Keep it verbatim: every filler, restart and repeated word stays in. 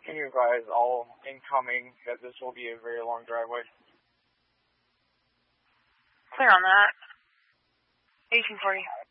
Can you advise all incoming that this will be a very long driveway? Clear on that. eighteen forty.